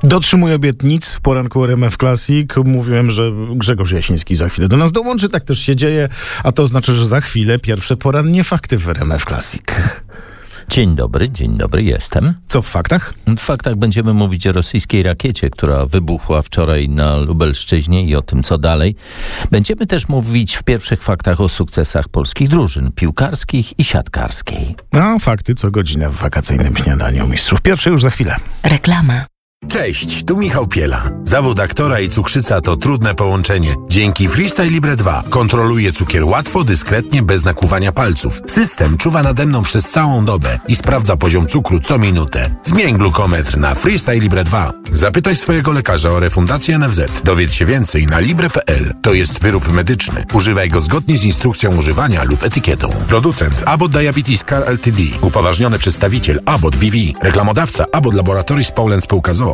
Dotrzymuję obietnic w poranku RMF Classic. Mówiłem, że Grzegorz Jasiński za chwilę do nas dołączy. Tak też się dzieje, a to oznacza, że za chwilę pierwsze porannie fakty w RMF Classic. Dzień dobry, jestem. Co w faktach? W faktach będziemy mówić o rosyjskiej rakiecie, która wybuchła wczoraj na Lubelszczyźnie i o tym, co dalej. Będziemy też mówić w pierwszych faktach o sukcesach polskich drużyn piłkarskich i siatkarskiej. No, fakty co godzinę w wakacyjnym śniadaniu mistrzów. Pierwsze już za chwilę. Reklama. Cześć, tu Michał Piela. Zawód aktora i cukrzyca to trudne połączenie. Dzięki Freestyle Libre 2 kontroluję cukier łatwo, dyskretnie, bez nakłuwania palców. System czuwa nade mną przez całą dobę i sprawdza poziom cukru co minutę. Zmień glukometr na Freestyle Libre 2. Zapytaj swojego lekarza o refundację NFZ. Dowiedz się więcej na libre.pl. To jest wyrób medyczny. Używaj go zgodnie z instrukcją używania lub etykietą. Producent Abbott Diabetes Care Ltd. Upoważniony przedstawiciel Abbott BV. Reklamodawca Abbott Laboratories Poland Spółka z o.o.